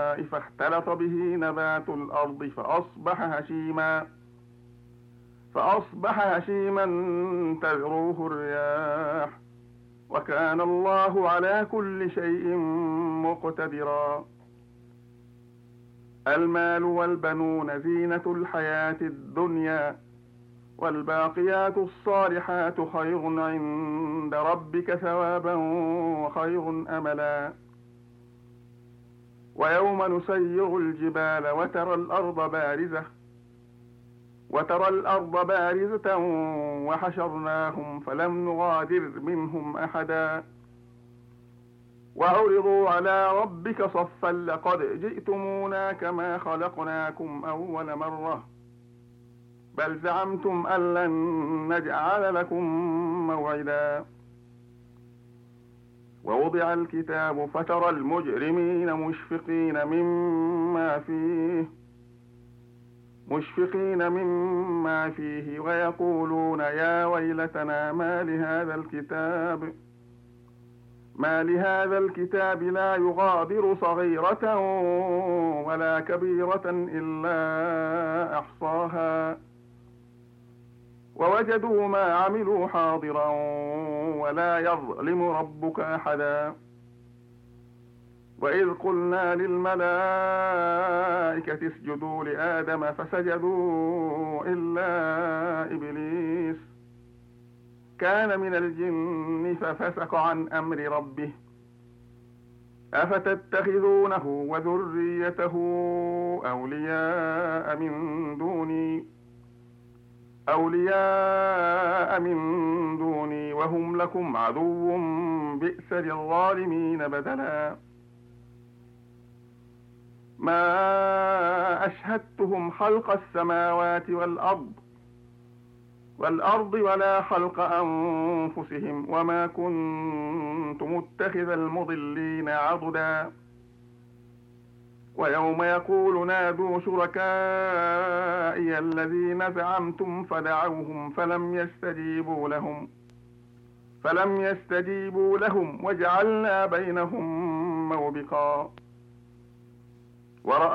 فاختلط به نبات الأرض فأصبح هشيما تذروه الرياح وكان الله على كل شيء مقتدرا. المال والبنون زينة الحياة الدنيا والباقيات الصالحات خير عند ربك ثوابا وخير أملا. ويوم نسير الجبال وترى الأرض بارزة وحشرناهم فلم نغادر منهم أحدا وعرضوا على ربك صفا لقد جئتمونا كما خلقناكم أول مرة بل زعمتم أن لن نجعل لكم موعدا. ووضع الكتاب فترى المجرمين مشفقين مما فيه ويقولون يا ويلتنا ما لهذا الكتاب لا يغادر صغيرة ولا كبيرة إلا أحصاها ووجدوا ما عملوا حاضرا ولا يظلم ربك أحدا. وإذ قلنا للملائكة اسجدوا لآدم فسجدوا إلا إبليس كان من الجن ففسق عن أمر ربه أفتتخذونه وذريته أولياء من دوني وهم لكم عدو بئس للظالمين بدلا. ما أشهدتهم خلق السماوات والأرض ولا خلق أنفسهم وما كنت متخذ المضلين عضدا. ويوم يقول نادوا شركائي الذين زعمتم فدعوهم فلم يستجيبوا لهم وجعلنا بينهم موبقا.